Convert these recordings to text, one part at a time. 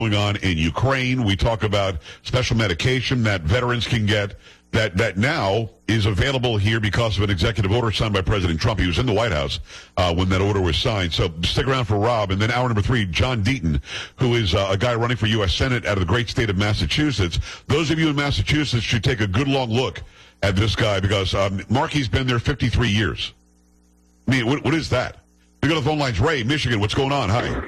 going on in Ukraine. We talk about special medication that veterans can get that now is available here because of an executive order signed by President Trump. He was in the White House when that order was signed. So stick around for Rob. And then hour number 3, John Deaton, who is a guy running for U.S. Senate out of the great state of Massachusetts. Those of you in Massachusetts should take a good long look at this guy because Markey's been there 53 years. I mean, what is that? We go to the phone lines. Ray, Michigan, what's going on? Hi.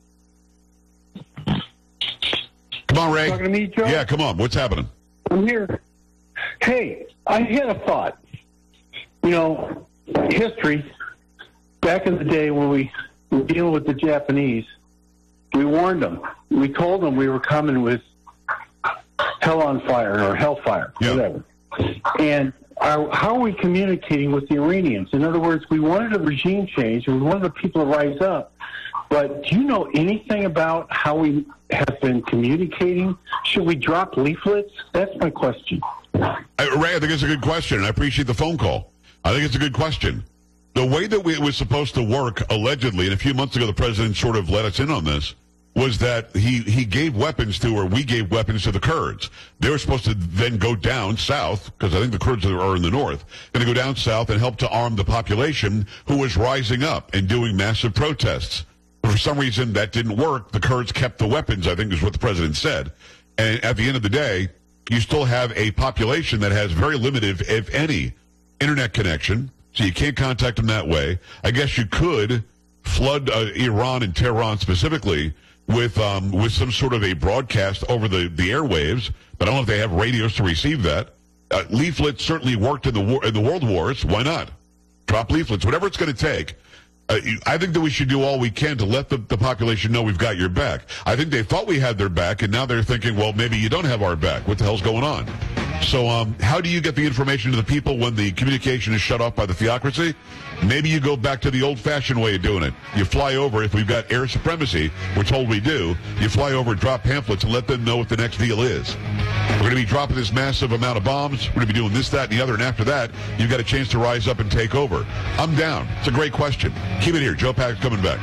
Come on, Ray. Talking to me, Joe? Yeah, come on. What's happening? I'm here. Hey, I had a thought. You know, history, back in the day when we were dealing with the Japanese, we warned them. We told them we were coming with hell on fire or hellfire, whatever. And how are we communicating with the Iranians? In other words, we wanted a regime change, and we wanted the people to rise up. But do you know anything about how we have been communicating? Should we drop leaflets? That's my question. Ray, I think it's a good question, and I appreciate the phone call. I think it's a good question. The way that it was supposed to work, allegedly, and a few months ago the president sort of let us in on this, was that he gave weapons to, or we gave weapons to the Kurds. They were supposed to then go down south, because I think the Kurds are in the north, going to go down south and help to arm the population who was rising up and doing massive protests. But for some reason, that didn't work. The Kurds kept the weapons, I think is what the president said. And at the end of the day, you still have a population that has very limited, if any, internet connection, so you can't contact them that way. I guess you could flood Iran and Tehran specifically with some sort of a broadcast over the airwaves, but I don't know if they have radios to receive that. Leaflets certainly worked in the world wars. Why not? Drop leaflets, whatever it's going to take. I think that we should do all we can to let the population know we've got your back. I think they thought we had their back, and now they're thinking, well, maybe you don't have our back. What the hell's going on? So how do you get the information to the people when the communication is shut off by the theocracy? Maybe you go back to the old-fashioned way of doing it. You fly over, if we've got air supremacy, we're told we do, you fly over, drop pamphlets, and let them know what the next deal is. We're going to be dropping this massive amount of bombs. We're going to be doing this, that, and the other, and after that, you've got a chance to rise up and take over. I'm down. It's a great question. Keep it here. Joe Pags coming back.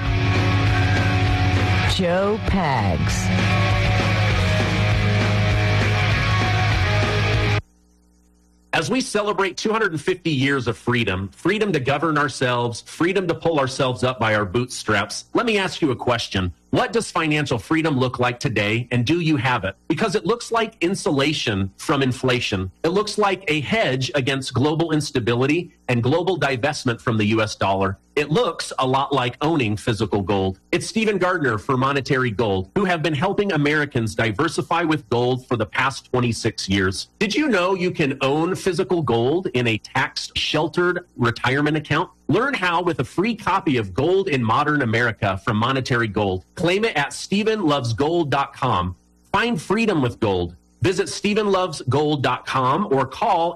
Joe Pags. As we celebrate 250 years of freedom to govern ourselves, freedom to pull ourselves up by our bootstraps, let me ask you a question. What does financial freedom look like today, and do you have it? Because it looks like insulation from inflation. It looks like a hedge against global instability and global divestment from the U.S. dollar. It looks a lot like owning physical gold. It's Stephen Gardner for Monetary Gold, who have been helping Americans diversify with gold for the past 26 years. Did you know you can own physical gold in a tax-sheltered retirement account? Learn how with a free copy of Gold in Modern America from Monetary Gold. Claim it at StephenLovesGold.com. Find freedom with gold. Visit StephenLovesGold.com or call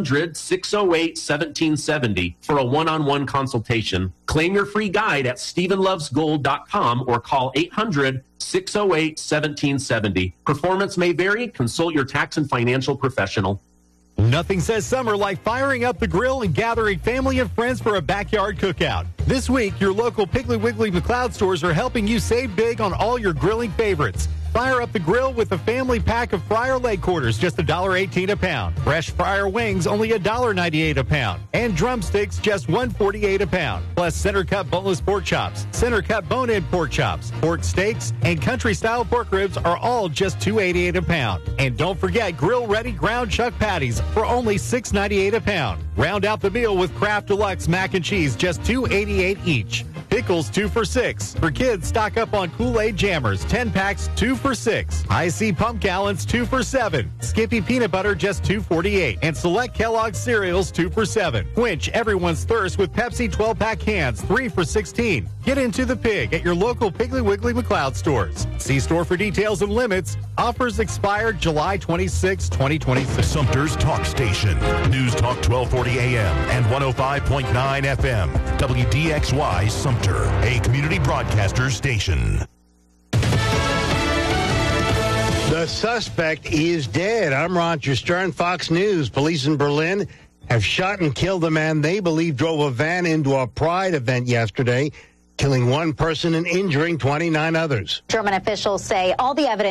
800-608-1770 for a one-on-one consultation. Claim your free guide at StephenLovesGold.com or call 800-608-1770. Performance may vary. Consult your tax and financial professional. Nothing says summer like firing up the grill and gathering family and friends for a backyard cookout. This week, your local Piggly Wiggly McLeod stores are helping you save big on all your grilling favorites. Fire up the grill with a family pack of fryer leg quarters, just $1.18 a pound. Fresh fryer wings, only $1.98 a pound. And drumsticks, just $1.48 a pound. Plus center-cut boneless pork chops, center-cut bone-in pork chops, pork steaks, and country-style pork ribs are all just $2.88 a pound. And don't forget grill-ready ground chuck patties for only $6.98 a pound. Round out the meal with Kraft Deluxe mac and cheese, just $2.88 each. Pickles, 2 for $6. For kids, stock up on Kool-Aid Jammers, 10 packs, 2 for $6. IC Pump Gallons, 2 for $7. Skippy Peanut Butter, just $2.48. And select Kellogg's cereals, 2 for $7. Quench everyone's thirst with Pepsi 12-pack cans, 3 for $16. Get into the pig at your local Piggly Wiggly McLeod stores. See store for details and limits. Offers expire July 26, 2026. Sumter's Talk Station. News Talk 1240 AM and 105.9 FM. WDXY Sumter, a community broadcaster station. The suspect is dead. I'm Roger Stern, Fox News. Police in Berlin have shot and killed a man they believe drove a van into a Pride event yesterday. killing one person and injuring 29 others. German officials say all the evidence